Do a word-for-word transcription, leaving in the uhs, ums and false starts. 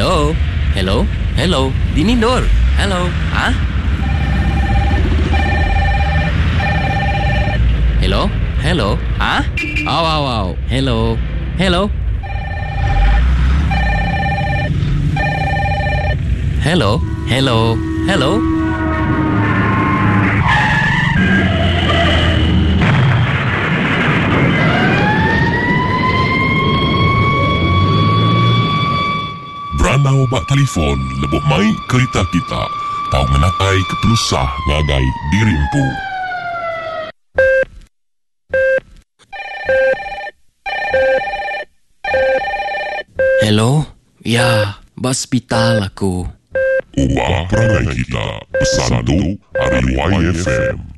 Hello? Hello? Hello? Dinindor? Hello? Ha? Hello? Hello? Ha? Aw, aw, aw. Hello? Hello? Hello? Hello? Hello? Beranau bak telefon lebih mai kereta kita. Tahu menakai kepelusah ngagai dirimpu. Hello? Ya, hospital aku. Ubah perangai kita. Pesan tu hari Y F M.